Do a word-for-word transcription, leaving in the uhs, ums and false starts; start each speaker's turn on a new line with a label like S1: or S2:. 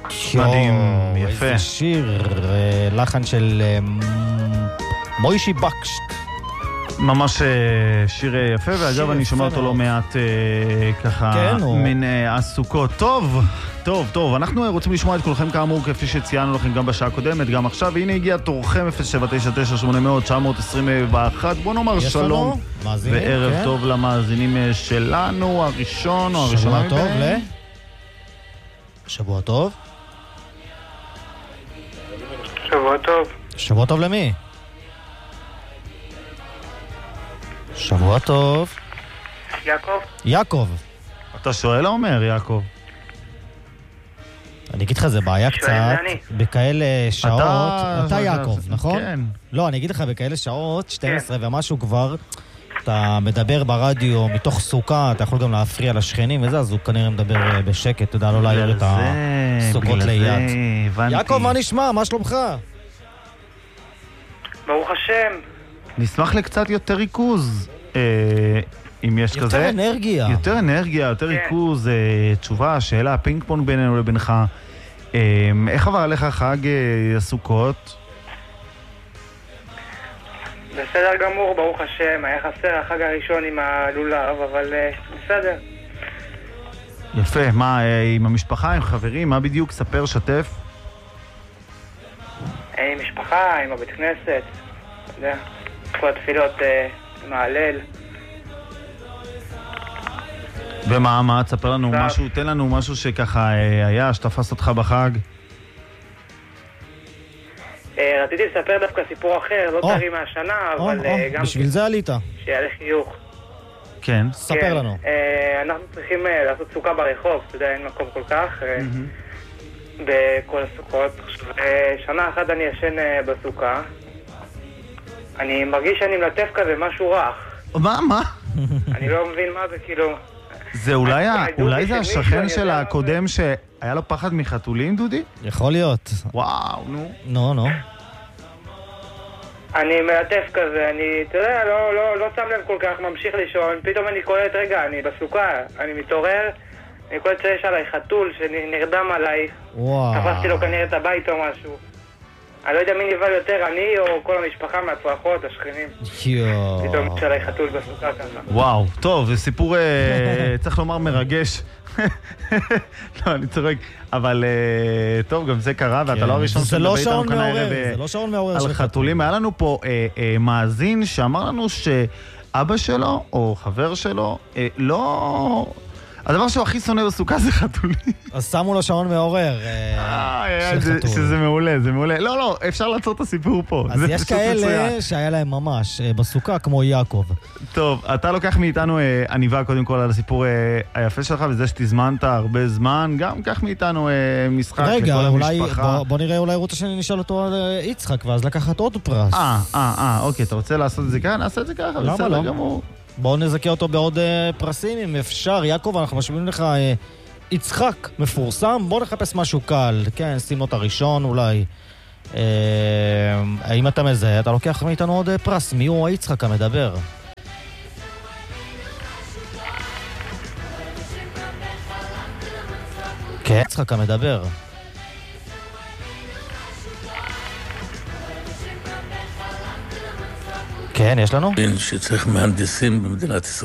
S1: מדהים, יפה.
S2: איזה שיר, לחן של מוישי בקשט.
S1: ממש שיר יפה, ואגב אני שומע אותו לא מעט ככה מן הסוכות. טוב, טוב, טוב, אנחנו רוצים לשמוע את כולכם כאמור, כפי שציינו לכם גם בשעה הקודמת, גם עכשיו, והנה הגיע תורכם אפס שבע תשע תשע שמונה אפס אפס תשע עשרים ואחת. בוא נאמר שלום וערב טוב למאזינים שלנו, הראשון או הראשונה מבין.
S2: שבוע טוב.
S3: שבוע טוב.
S2: שבוע טוב למי? שבוע טוב.
S3: יעקב.
S2: יעקב.
S1: אתה שואל או אומר, יעקב?
S2: אני אגיד לך, זה בעיה קצת. בכאלה שעות... אתה יעקב, נכון?
S1: כן.
S2: לא, אני אגיד לך, בכאלה שעות, שתים עשרה ומשהו כבר, אתה מדבר ברדיו מתוך סוכה, אתה יכול גם להפריע לשכנים וזה, אז הוא כנראה מדבר בשקט, אתה יודע, לא להעיר את הסוכות ליד. יעקב, מה נשמע? מה שלומך?
S3: ברוך השם.
S1: נשמח לקצת יותר ריכוז, אם יש כזה.
S2: יותר אנרגיה.
S1: יותר אנרגיה, יותר ריכוז, תשובה, שאלה, פינג פונג בינינו לבינך. איך עבר עליך חג הסוכות?
S3: בסדר גמור, ברוך השם. היה חסר החג הראשון עם הלולב, אבל בסדר.
S1: יפה, מה, עם המשפחה, עם חברים, מה בדיוק? ספר, שתף.
S3: עם משפחה, עם הבית כנסת, אתה יודע. כל התפילות עם ההלל.
S1: ומה, מה, תספר לנו משהו, תן לנו משהו שככה היה, שתפס אותך בחג.
S3: רציתי לספר דווקא סיפור אחר, לא טרי מהשנה, אבל גם...
S2: בשביל זה עלית.
S3: שיהיה לחיוך.
S1: כן.
S2: ספר לנו.
S3: אנחנו צריכים לעשות סוכה ברחוב, אתה יודע, אין מקום כל כך, בכל הסוכות. שנה אחת אני ישן בסוכה. אני מרגיש שאני מלטף כזה משהו רך.
S1: מה, מה?
S3: אני לא מבין מה זה, כאילו...
S1: זה אולי, אולי זה השכן של הקודם שהיה לו פחד מחתולים, דודי?
S2: יכול להיות.
S1: וואו, נו.
S2: נו, נו.
S3: אני מלטף כזה, אני, אתה יודע, לא, לא, לא שם לב כל כך, ממשיך לישון, פתאום אני קולט, רגע, אני בסוכה, אני מתעורר, אני קולט שיש עליי חתול שנרדם עליי.
S2: וואו.
S3: תפסתי לו כנראה את הבית או משהו. אני לא יודע מי נבהל יותר, אני או כל המשפחה מהצרחות, השכנים.
S2: יואו.
S3: פתאום יש עליי חתול בסוכה ככה.
S1: וואו, טוב, זה סיפור, צריך לומר, מרגש. לא, אני צוחק. אבל טוב, גם זה קרה, ואתה לא הראשון
S2: שמדבר איתנו כאן הערב זה לא שעון מעורר
S1: על חתולים. היה לנו פה מאזין שאמר לנו שאבא שלו, או חבר שלו, לא... הדבר שהוא הכי שונא בסוכה זה חתולים.
S2: אז שמו לו שעון מעורר של חתול.
S1: שזה מעולה, זה מעולה. לא, לא, אפשר לעצור את הסיפור פה.
S2: אז יש כאלה שהיה להם ממש בסוכה, כמו יעקב.
S1: טוב, אתה לוקח מאיתנו עניבה קודם כל על הסיפור היפה שלך, וזה שתזמנת הרבה זמן, גם קח מאיתנו משחק
S2: רגע, אולי, בוא, בוא נראה, אולי רוצה שאני נשאל אותו על יצחק, ואז לקחת עוד פרס.
S1: אה, אה, אה, אוקיי, אתה רוצה לעשות את זה ככה? נעשה את זה ככה,
S2: למה לא?
S1: גמור.
S2: בואו נזכה אותו בעוד uh, פרסים, אם אפשר. יעקב, אנחנו משמיעים לך uh, יצחק מפורסם. בואו נחפש משהו קל. כן, שים לו את הראשון אולי. Uh, האם אתה מזהה? אתה לוקח מאיתנו עוד uh, פרס. מי הוא היצחק המדבר? כן, יצחק המדבר. כן, יש לנו?
S4: שצריך מהנדסים במדינת ישראל.